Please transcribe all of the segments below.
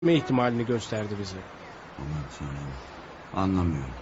ihtimalini gösterdi bize. Aman Tanrım, anlamıyorum.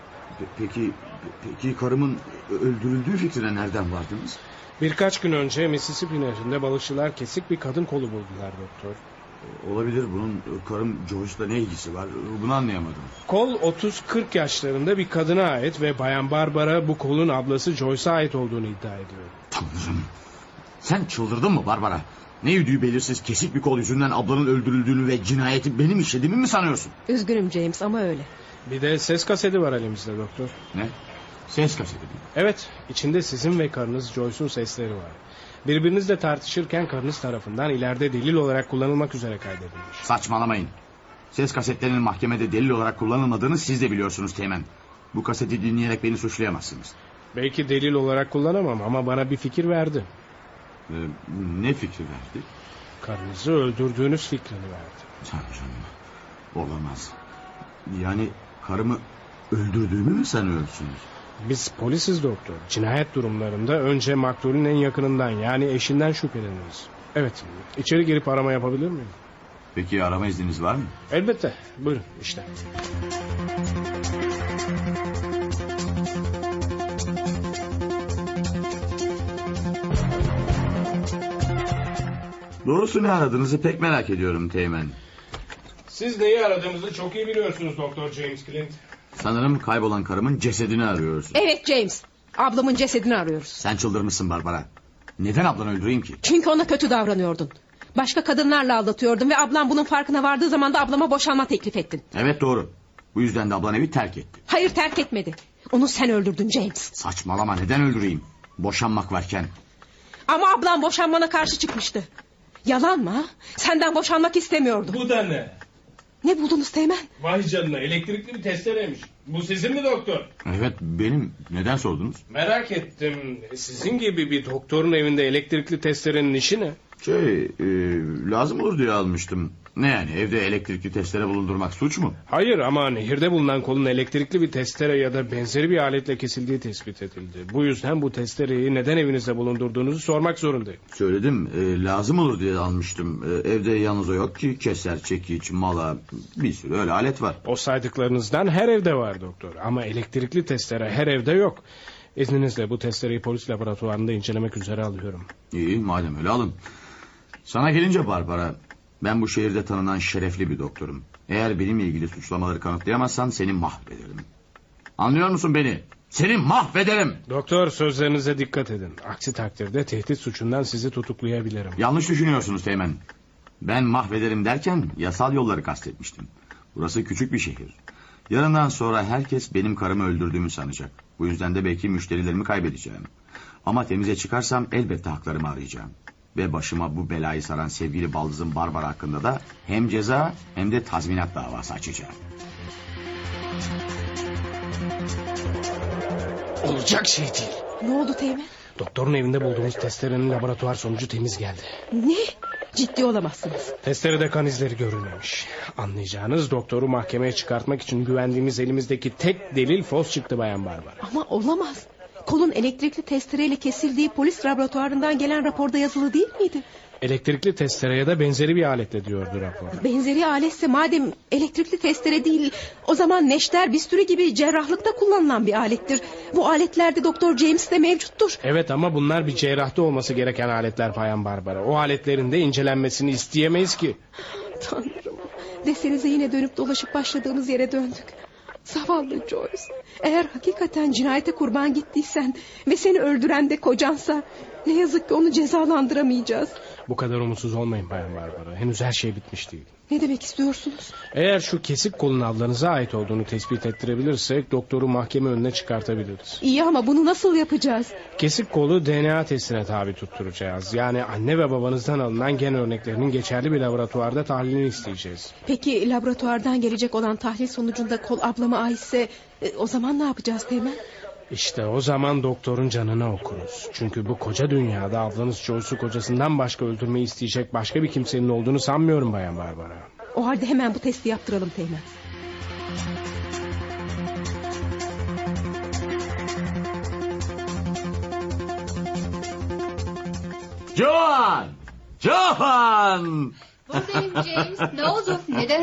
Peki karımın öldürüldüğü fikrine nereden vardınız? Birkaç gün önce Mississippi Nehri'nde balıkçılar kesik bir kadın kolu buldular doktor. Olabilir, bunun karım Joyce'la ne ilgisi var, bunu anlayamadım. Kol 30-40 yaşlarında bir kadına ait ve Bayan Barbara bu kolun ablası Joyce'a ait olduğunu iddia ediyor. Tanrım, sen çıldırdın mı Barbara? Ne yüdüğü belirsiz kesik bir kol yüzünden ablanın öldürüldüğünü ve cinayeti benim işlediğimi mi sanıyorsun? Üzgünüm James ama öyle. Bir de ses kaseti var elimizde doktor. Ne? Ses kaseti mi? Evet, içinde sizin ve karınız Joyce'un sesleri var. Birbirinizle tartışırken karınız tarafından ileride delil olarak kullanılmak üzere kaydedilmiş. Saçmalamayın. Ses kasetlerinin mahkemede delil olarak kullanılmadığını siz de biliyorsunuz Teğmen. Bu kaseti dinleyerek beni suçlayamazsınız. Belki delil olarak kullanamam ama bana bir fikir verdi. Ne fikri verdi? Karınızı öldürdüğünüz fikrini verdi. Tanrım, olamaz. Yani karımı öldürdüğümü mü sanıyorsunuz? Biz polisiz doktor. Cinayet durumlarında önce maktulün en yakınından yani eşinden şüpheleniriz. Evet, içeri girip arama yapabilir miyim? Peki arama izniniz var mı? Elbette, buyurun işte. Doğrusu ne aradığınızı pek merak ediyorum Teğmen. Siz neyi aradığımızı çok iyi biliyorsunuz Doktor James Clint. Sanırım kaybolan karımın cesedini arıyorsun. Evet James. Ablamın cesedini arıyoruz. Sen çıldırmışsın Barbara. Neden ablanı öldüreyim ki? Çünkü ona kötü davranıyordun. Başka kadınlarla aldatıyordun ve ablam bunun farkına vardığı zaman da ablama boşanma teklif ettin. Evet, doğru. Bu yüzden de ablan evi terk etti. Hayır, terk etmedi. Onu sen öldürdün James. Saçmalama, neden öldüreyim? Boşanmak varken. Ama ablam boşanmana karşı çıkmıştı. Yalan mı? Ha? Senden boşanmak istemiyordu. Bu da ne? Ne buldunuz Teğmen? Vay canına, elektrikli bir testereymiş. Bu sizin mi doktor? Evet, benim. Neden sordunuz? Merak ettim. Sizin gibi bir doktorun evinde elektrikli testerenin işi ne? Lazım olur diye almıştım. Ne yani, evde elektrikli testere bulundurmak suç mu? Hayır ama nehirde bulunan kolun elektrikli bir testere ya da benzeri bir aletle kesildiği tespit edildi. Bu yüzden bu testereyi neden evinizde bulundurduğunuzu sormak zorundayım. Söyledim, lazım olur diye almıştım. Evde yalnız o yok ki, keser, çekiç, mala, bir sürü öyle alet var. O saydıklarınızdan her evde var doktor. Ama elektrikli testere her evde yok. İzninizle bu testereyi polis laboratuvarında incelemek üzere alıyorum. İyi, madem öyle alın. Sana gelince Barbara, ben bu şehirde tanınan şerefli bir doktorum. Eğer benimle ilgili suçlamaları kanıtlayamazsan seni mahvederim. Anlıyor musun beni? Seni mahvederim. Doktor, sözlerinize dikkat edin. Aksi takdirde tehdit suçundan sizi tutuklayabilirim. Yanlış düşünüyorsunuz Teğmen. Ben mahvederim derken yasal yolları kastetmiştim. Burası küçük bir şehir. Yarından sonra herkes benim karımı öldürdüğümü sanacak. Bu yüzden de belki müşterilerimi kaybedeceğim. Ama temize çıkarsam elbette haklarımı arayacağım. Ve başıma bu belayı saran sevgili baldızım Barbara hakkında da hem ceza hem de tazminat davası açacağım. Olacak şey değil. Ne oldu Teğmen? Doktorun evinde bulduğumuz testerenin laboratuvar sonucu temiz geldi. Ne? Ciddi olamazsınız. Testerede kan izleri görülmemiş. Anlayacağınız, doktoru mahkemeye çıkartmak için güvendiğimiz elimizdeki tek delil fos çıktı Bayan Barbara. Ama olamaz. Kolun elektrikli testereyle kesildiği polis laboratuvarından gelen raporda yazılı değil miydi? Elektrikli testere ya da benzeri bir aletle diyordu rapor. Benzeri aletse madem elektrikli testere değil, o zaman neşter, bisturi gibi cerrahlıkta kullanılan bir alettir. Bu aletlerde Doktor James de mevcuttur. Evet ama bunlar bir cerrahta olması gereken aletler Bayan Barbara. O aletlerin de incelenmesini isteyemeyiz ki. Tanrım, desenize yine dönüp dolaşıp başladığımız yere döndük. Zavallı Joyce. Eğer hakikaten cinayete kurban gittiysen ve seni öldüren de kocansa, ne yazık ki onu cezalandıramayacağız. Bu kadar umutsuz olmayın Bayan Barbara. Henüz her şey bitmiş değil. Ne demek istiyorsunuz? Eğer şu kesik kolun ablanıza ait olduğunu tespit ettirebilirsek doktoru mahkeme önüne çıkartabiliriz. İyi ama bunu nasıl yapacağız? Kesik kolu DNA testine tabi tutturacağız. Yani anne ve babanızdan alınan gen örneklerinin geçerli bir laboratuvarda tahlilini isteyeceğiz. Peki laboratuvardan gelecek olan tahlil sonucunda kol ablama aitse o zaman ne yapacağız Teğmen? İşte o zaman doktorun canını okuruz. Çünkü bu koca dünyada ablanız Joyce'u kocasından başka öldürmeyi isteyecek başka bir kimsenin olduğunu sanmıyorum Bayan Barbara. O halde hemen bu testi yaptıralım Teğmen. Joan! Buradayım James. Ne oldu? Neden